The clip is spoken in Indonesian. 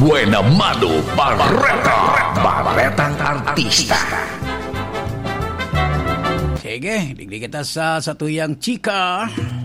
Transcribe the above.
Buena Mano Bareta Artista. Sige, digdi kita sa tuyang chika.